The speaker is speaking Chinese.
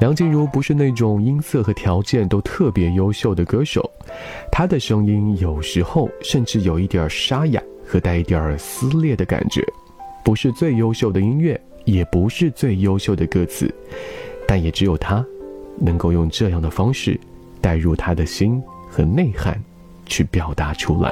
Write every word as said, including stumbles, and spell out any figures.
梁静茹不是那种音色和条件都特别优秀的歌手，她的声音有时候甚至有一点沙哑和带一点撕裂的感觉，不是最优秀的音乐，也不是最优秀的歌词，但也只有她能够用这样的方式带入她的心和内涵去表达出来。